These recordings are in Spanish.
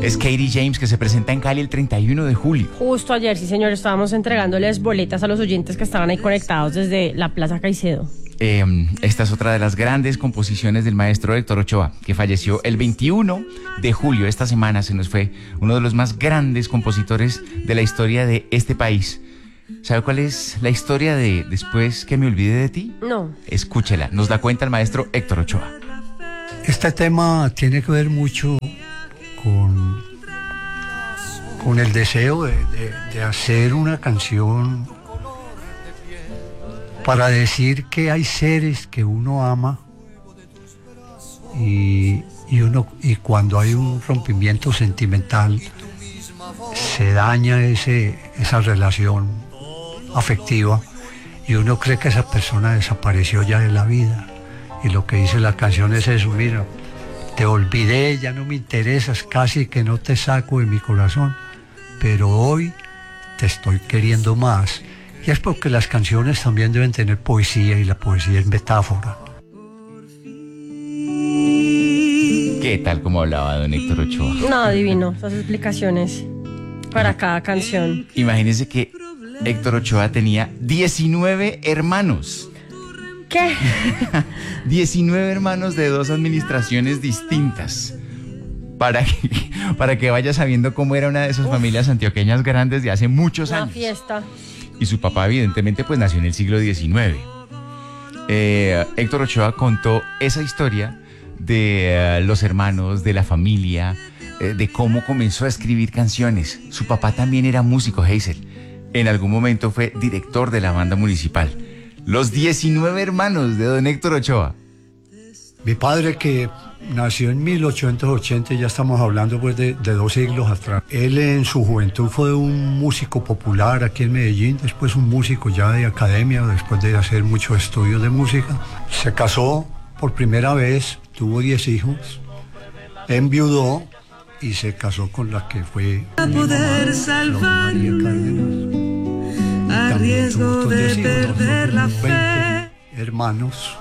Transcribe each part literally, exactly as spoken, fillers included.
es Katie James, que se presenta en Cali el treinta y uno de julio. Justo ayer, sí señor, estábamos entregándoles boletas a los oyentes que estaban ahí conectados desde la Plaza Caicedo. Eh, esta es otra de las grandes composiciones del maestro Héctor Ochoa, que falleció el veintiuno de julio. Esta semana se nos fue uno de los más grandes compositores de la historia de este país. ¿Sabe cuál es la historia de Después que me olvide de ti? No. Escúchela, nos da cuenta el maestro Héctor Ochoa. Este tema tiene que ver mucho con, con el deseo de, de, de hacer una canción para decir que hay seres que uno ama y, y, uno, y cuando hay un rompimiento sentimental se daña ese, esa relación afectiva y uno cree que esa persona desapareció ya de la vida. Y lo que dice la canción es eso: mira, te olvidé, ya no me interesas, casi que no te saco de mi corazón, pero hoy te estoy queriendo más. Y es porque las canciones también deben tener poesía, y la poesía es metáfora. ¿Qué tal como hablaba don Héctor Ochoa? No, divino, esas explicaciones para cada canción. Imagínense que Héctor Ochoa tenía diecinueve hermanos. ¿Qué? diecinueve hermanos de dos administraciones distintas. Para que, para que vaya sabiendo cómo era una de esas Uf. familias antioqueñas grandes de hace muchos Una años. fiesta. Y su papá evidentemente pues nació en el siglo diecinueve. Eh, Héctor Ochoa contó esa historia de uh, los hermanos, de la familia, eh, de cómo comenzó a escribir canciones. Su papá también era músico, Hazel. En algún momento fue director de la banda municipal. Los diecinueve hermanos de don Héctor Ochoa. Mi padre, que nació en mil ochocientos ochenta, ya estamos hablando pues de, de dos siglos atrás. Él en su juventud fue un músico popular aquí en Medellín, después un músico ya de academia, después de hacer muchos estudios de música. Se casó por primera vez, tuvo diez hijos, enviudó y se casó con la que fue a poder salvar María Cárdenas. A riesgo de perder la fe, hermanos.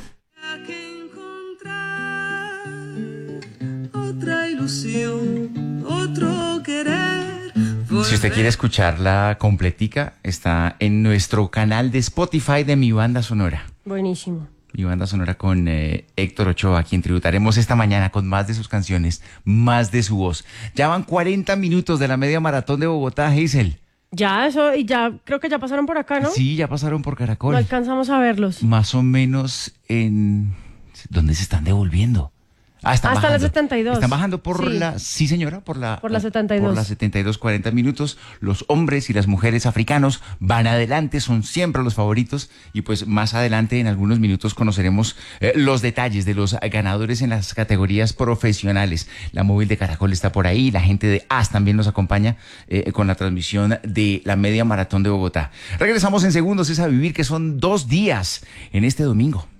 Otra ilusión, otro querer. Si usted quiere escucharla completica, está en nuestro canal de Spotify de Mi Banda Sonora. Buenísimo. Mi Banda Sonora con eh, Héctor Ochoa, a quien tributaremos esta mañana con más de sus canciones, más de su voz. Ya van cuarenta minutos de la media maratón de Bogotá, Hazel. Ya, eso, y ya, creo que ya pasaron por acá, ¿no? Sí, ya pasaron por Caracol. No alcanzamos a verlos. Más o menos en... ¿Dónde se están devolviendo? Ah, están ah, bajando. Hasta la setenta y dos. Están bajando por sí. la... Sí, señora, por la... Por la setenta y dos. Por la setenta y dos, cuarenta minutos. Los hombres y las mujeres africanos van adelante, son siempre los favoritos. Y pues más adelante, en algunos minutos, conoceremos eh, los detalles de los ganadores en las categorías profesionales. La móvil de Caracol está por ahí. La gente de A S también nos acompaña eh, con la transmisión de la media maratón de Bogotá. Regresamos en segundos, es a vivir, que son dos días en este domingo.